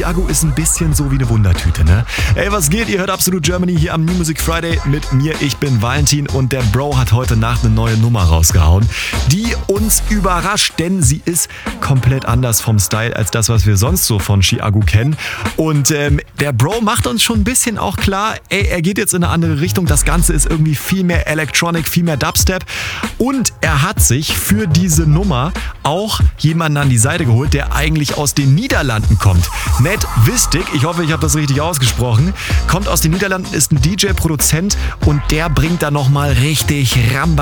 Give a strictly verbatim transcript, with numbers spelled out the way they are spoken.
Chiago ist ein bisschen so wie eine Wundertüte, ne? Ey, was geht? Ihr hört Absolut Germany hier am New Music Friday mit mir. Ich bin Valentin und der Bro hat heute Nacht eine neue Nummer rausgehauen, die uns überrascht, denn sie ist komplett anders vom Style als das, was wir sonst so von Chiago kennen. Und ähm, der Bro macht uns schon ein bisschen auch klar, ey, er geht jetzt in eine andere Richtung. Das Ganze ist irgendwie viel mehr Electronic, viel mehr Dubstep. Und er hat sich für diese Nummer auch jemanden an die Seite geholt, der eigentlich aus den Niederlanden kommt. Ned Wistig, ich hoffe, ich habe das richtig ausgesprochen, kommt aus den Niederlanden, ist ein D J, Produzent und der bringt da nochmal richtig Ramba